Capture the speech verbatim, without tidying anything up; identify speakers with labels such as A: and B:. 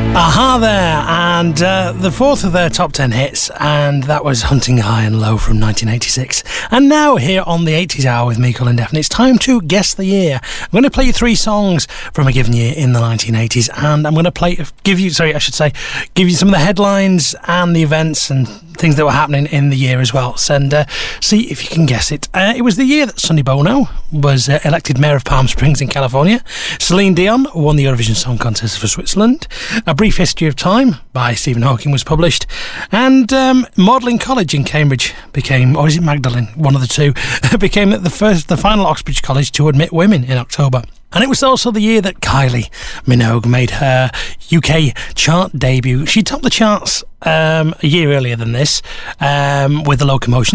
A: Aha there, and uh, the fourth of their top ten hits, and that was Hunting High and Low from nineteen eighty-six. And now here on the eighties Hour with me, Colin Deafney, it's time to guess the year. I'm going to play you three songs from a given year in the nineteen eighties, and I'm going to play, give you, sorry, I should say, give you some of the headlines and the events and things that were happening in the year as well, and uh, see if you can guess it. Uh, it was the year that Sonny Bono was uh, elected Mayor of Palm Springs in California. Celine Dion won the Eurovision Song Contest for Switzerland. A Brief History of Time by Stephen Hawking was published, and um, Magdalen College in Cambridge became, or is it Magdalen, one of the two, became the first, the final Oxbridge college to admit women in October. And it was also the year that Kylie Minogue made her U K chart debut. She topped the charts um, a year earlier than this um, with The Locomotion.